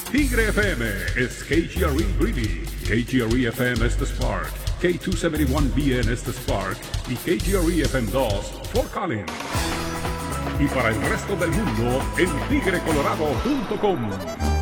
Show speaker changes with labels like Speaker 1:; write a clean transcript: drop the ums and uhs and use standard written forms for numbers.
Speaker 1: Tigre FM is KGRE Greeley, KGRE FM is the Spark, K271BN is the Spark y KGRE FM 2 Fort Collins. Y para el resto del mundo en tigrecolorado.com.